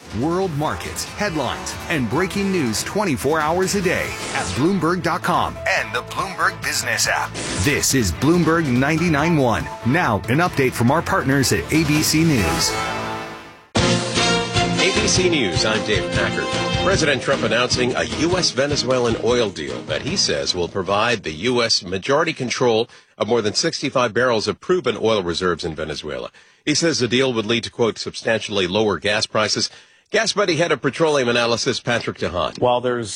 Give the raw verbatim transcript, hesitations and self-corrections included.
World markets, headlines, and breaking news twenty-four hours a day at Bloomberg dot com and the Bloomberg Business app. This is Bloomberg ninety-nine point one. Now, an update from our partners at A B C News. A B C News, I'm Dave Packard. President Trump announcing a U S Venezuelan oil deal that he says will provide the U S majority control of more than sixty-five barrels of proven oil reserves in Venezuela. He says the deal would lead to, quote, substantially lower gas prices. Gas Buddy head of petroleum analysis, Patrick DeHaan. While there's